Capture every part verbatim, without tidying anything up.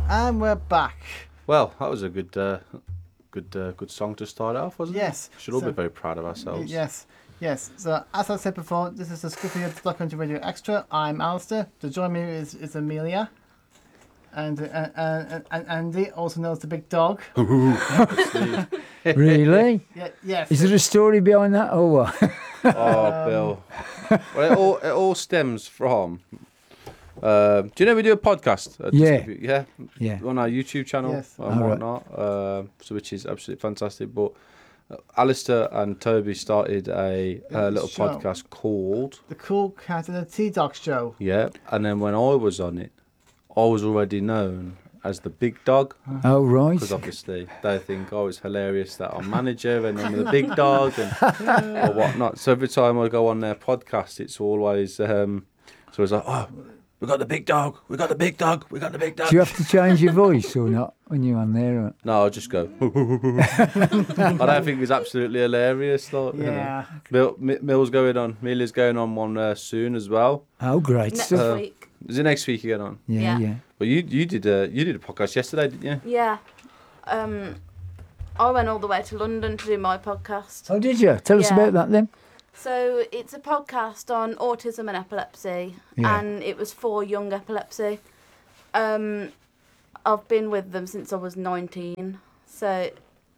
And we're back. Well, that was a good, uh, good, uh, good song to start off, wasn't Yes. it? We should all so, be very proud of ourselves. Yes, yes. So, as I said before, this is the Scruffy Documentary Radio Extra. I'm Alistair. To join me is, is Amelia. And, uh, and, and Andy, also known as the Big Dog. Really? Yeah, yes. Is there a story behind that or what? Oh, Bill. Well, it all, it all stems from... Uh, do you know we do a podcast? Uh, Yeah. Yeah? Yeah. On our YouTube channel Yes. and All right. whatnot, uh, so which is absolutely fantastic. But uh, Alistair and Toby started a, a little Show. podcast called... The Cool Cat and the T-Dog Show. Yeah, and then when I was on it, I was already known as the Big Dog. Oh, right. Because obviously they think, oh, it's hilarious that I'm manager and I'm the big dog and or whatnot. So every time I go on their podcast, it's always um, so it's like, oh, we got the big dog, we got the big dog, we got the big dog. Do you have to change your voice or not when you're on there? Or... No, I'll just go. I don't think it's absolutely hilarious. Like, Yeah. you know. Mil- Mill's going on. Millie's going on one uh, soon as well. Oh, great Next stuff. Uh, week. Is it next week you get on? Yeah, Yeah. yeah. Well, you you did a you did a podcast yesterday, didn't you? Yeah. Um, I went all the way to London to do my podcast. Oh, did you? Tell us Yeah. about that then. So it's a podcast on autism and epilepsy, Yeah. and it was for young epilepsy. Um, I've been with them since I was nineteen, so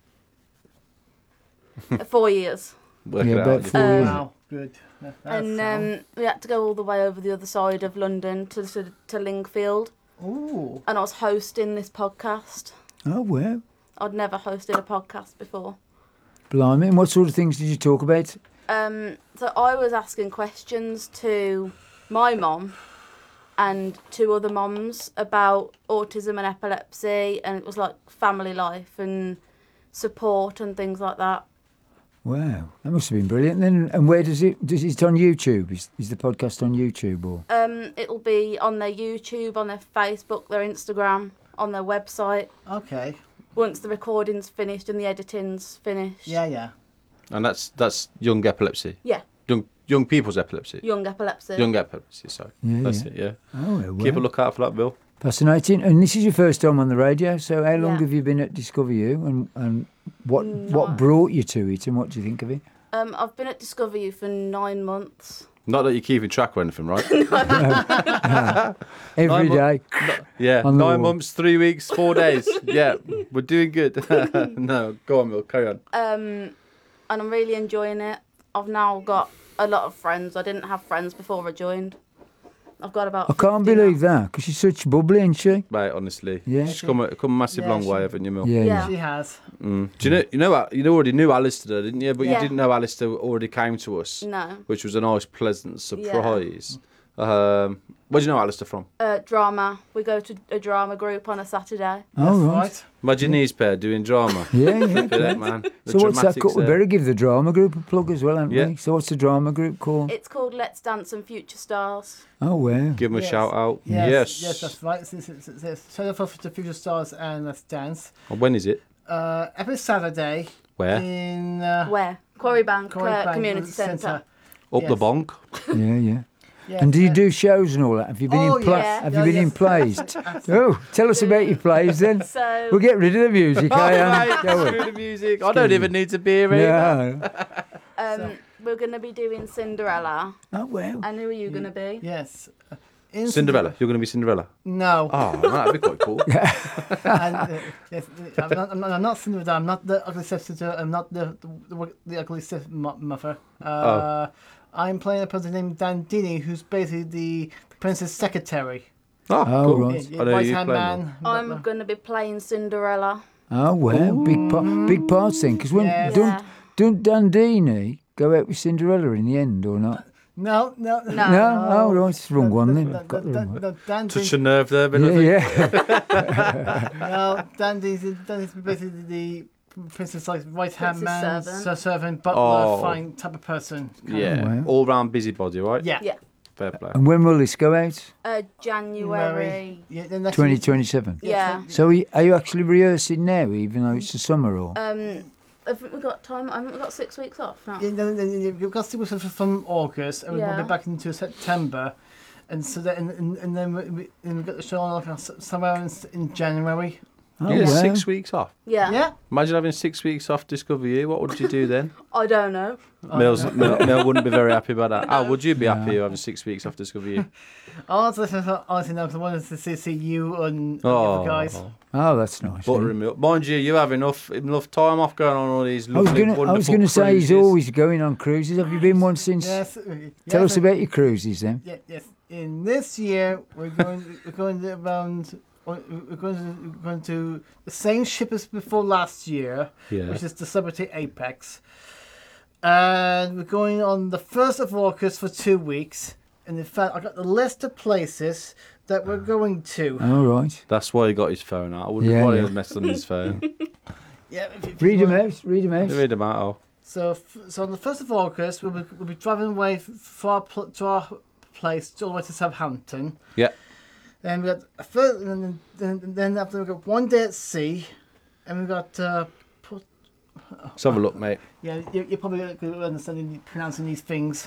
four years. Work Yeah, it out. about four Um, years. Wow, good. That- that's And sound. um, we had to go all the way over the other side of London to to, to Lingfield, Ooh. and I was hosting this podcast. Oh, well. I'd never hosted a podcast before. Blimey. And what sort of things did you talk about? Um, so I was asking questions to my mom and two other moms about autism and epilepsy, and it was like family life and support and things like that. Wow. That must have been brilliant then. And where does it... Does it on YouTube? Is, is the podcast on YouTube or... Um, it'll be on their YouTube, on their Facebook, their Instagram, on their website. Okay. Once the recording's finished and the editing's finished. Yeah, yeah. And that's that's young epilepsy. Yeah, Young young people's epilepsy. young epilepsy. Young epilepsy, sorry. Yeah, That's yeah. it, yeah. Oh, well. Keep a lookout for that, Bill. Fascinating. And this is your first time on the radio, so how long Yeah. have you been at Discover You, and, and what Mm, what right. brought you to it, and what do you think of it? Um, I've been at Discover You for nine months. Not that you're keeping track or anything, right? Every Nine mo- day. Yeah, On the nine wall. months, three weeks, four days. Yeah, we're doing good. No, go on, Bill, carry on. Um, and I'm really enjoying it. I've now got a lot of friends. I didn't have friends before I joined. I've got about. I can't fifty believe now. that, because she's such bubbly, isn't she? Mate, honestly, Yeah. she's come a, come a massive Yeah, long she- way, haven't you, Mill? Yeah, Yeah. She has. Mm. Do you know? You know, you already knew Alistair, didn't you? But Yeah. you didn't know Alistair already came to us, No. which was a nice, pleasant surprise. Um, where do you know Alistair from? Uh, drama. We go to a drama group on a Saturday. Oh, That's right. right. Imagine these pair doing drama. Yeah, yeah. Look at that, man. The So what's that dramatics called? We there. better give the drama group a plug as well, haven't Yeah. we? So what's the drama group called? It's called Let's Dance and Future Stars. Oh, wow. Give them a Yes. shout out. Yes, Yes. yes, that's right. It's, it's, it's, it's, it's Shout out for the Future Stars and Let's Dance. And when is it? Uh, every Saturday Where? in uh, Where? Quarry Bank, Quarry uh, Bank Community Centre. Up Yes. the bonk. Yeah, yeah. yes, And do you uh, do shows and all that? Have you been Oh, in play? yeah. Have Yeah, you been in yes. plays? Oh, tell us about your plays then. So We'll get rid of the music, Oh, eh? right, Anne? Go on. screw the music. I don't even need to be here either. Yeah. um, we're going to be doing Cinderella. Oh, well. And who are you going to be? Yes. Uh, in Cinderella. You're going to be Cinderella. No. Oh, that'd be quite cool. and, uh, yes, uh, I'm, not, I'm, not, I'm not Cinderella. I'm not the ugly stepsister. I'm not the the, the, the ugly stepmother. Uh, Oh. I'm playing a person named Dandini, who's basically the prince's secretary. Oh, Oh, cool. right. Yeah, I know right you hand play man. I'm going to be playing Cinderella. Oh, well. Big, pa- big parts then. Because when Yes. don't, Yeah. don't Dandini go out with Cinderella in the end or not? No, no, No. No? Oh, right. It's the wrong one then. No, I've got the wrong one. no, Dan Touch a nerve there, but Yeah, yeah. no, Dandy's Dandy's basically the princess like right hand Prince's man, servant. servant, servant butler, Oh. fine type of person. yeah, wow. all round busybody, right? Yeah. Yeah. Fair play. And when will this go out? Uh, January. Yeah, the next twenty week- twenty-seven. Yeah. So are you- are you actually rehearsing now, even though it's the summer, or? Um, have we got time? Haven't we got six weeks off now? Yeah, no, no, no, you've got to from from August, and we'll Yeah. be back into September. and so then and, and then we, we, and we got the show on like, s- somewhere in, s- in January. Oh, You get wow. six weeks off. Yeah. Yeah. Imagine having six weeks off Discover You. What would you do then? I don't know. Mills, Mel, Mel wouldn't be very happy about that. Al, would you be No. happy having six weeks off Discover You? Honestly, honestly, no, because I wanted to see, see you and, and the Oh, other guys. Oh, that's nice. eh? Butter and milk. Mind you, you have enough enough time off going on all these I was lovely, gonna, I was wonderful gonna say he's cruises. always going on cruises. Have you been one since? Yes. uh, Tell yes, us uh, about your cruises then. Yeah, yes. In this year, we're going we're going around. We're going to, we're going to the same ship as before last year, Yeah. which is the Celebrity Apex. And we're going on the first of August for two weeks. And in fact, I got the list of places that we're going to. All right. That's why he got his phone out. I wouldn't Yeah, want yeah. to mess on his phone. Yeah, if, if you Read them want- out. Read them out. Read them out. Al. So, f- so on the first of August, we'll be, we'll be driving away f- for our pl- to our place all the way to Southampton. Yeah. Then we got a first, and then, then, then after we got one day at sea, and we got uh, put, Let's have a look, mate. yeah, you, you're probably going to understand pronouncing these things.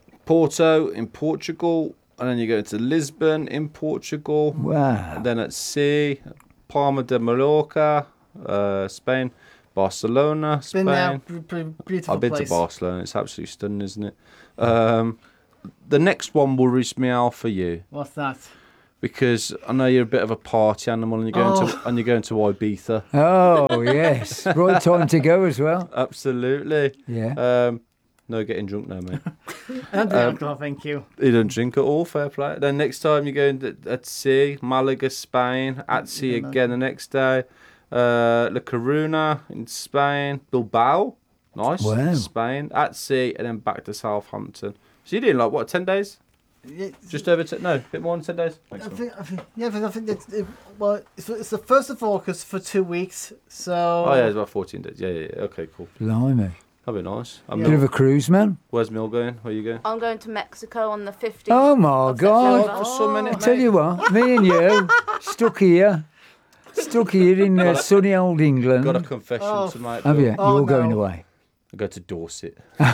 Porto in Portugal, and then you go to Lisbon in Portugal. Wow. And then at sea, Palma de Mallorca, uh, Spain, Barcelona, Spain. Been there, b- b- beautiful I've been place. to Barcelona. It's absolutely stunning, isn't it? Um, the next one worries me, Al, for you, What's that? because I know you're a bit of a party animal, and you're going Oh. to and you're going to Ibiza. Oh yes. Right time to go as well. Absolutely. Yeah. Um, no getting drunk now, mate. I don't do Um, alcohol, thank you. You don't drink at all, fair play. Then next time you're going to, at sea, Malaga, Spain, at sea Yeah, no. again the next day. Uh, La Coruna in Spain, Bilbao, nice, Wow. Spain, at sea, and then back to Southampton. So you're doing like, what, ten days? Yeah, Just over, ten, no, a bit more than ten days? I Excellent. think, I think, yeah, but I think it's, it, well, it's, it's the first of August for two weeks, so... Oh yeah, it's about fourteen days. Yeah, yeah, yeah. Okay, cool. Blimey. That'd be nice. I'm Bit of Mil- a cruise, man. Where's Mill going? Where are you going? I'm going to Mexico on the fifteenth. Oh my of God. September. For some minute, I tell you what, me and you stuck here, stuck here in uh, sunny old England. Got a confession Oh, tonight. Have Bill. you? Oh, You're going no. away. I go to Dorset.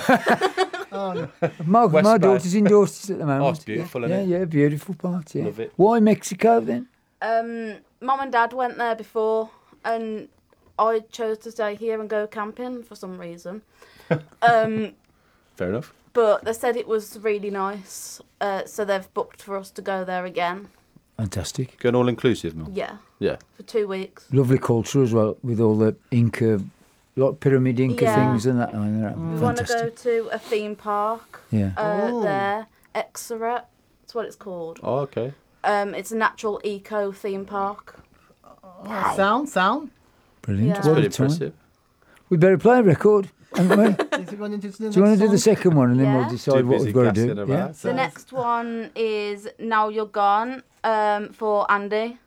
Oh, no. My, West my Bay. daughter's in Dorset at the moment. Oh, it's beautiful, yeah, isn't yeah, it? yeah, beautiful part. Yeah. Love it. Why Mexico then? Um, Mum and Dad went there before, and I chose to stay here and go camping for some reason. um, Fair enough. but they said it was really nice, uh, so they've booked for us to go there again. Fantastic. Going all inclusive, Mill. Yeah, Yeah. for two weeks. Lovely culture as well, with all the Inca, like pyramid Inca Yeah. things and that. Oh, they're We want to go fantastic. to a theme park Yeah. uh, Oh. there, Exeret. That's what it's called. Oh, okay. Um, it's a natural eco theme park. Oh, sound, sound. Brilliant. Yeah. That's Well pretty done. impressive. We better play a record, haven't we? Is it going into the Do you want to do the next song? second one and then Yeah. we'll Too decide what busy we've got to gassing do? about. Yeah. The So- next one is Now You're Gone um, for Andy.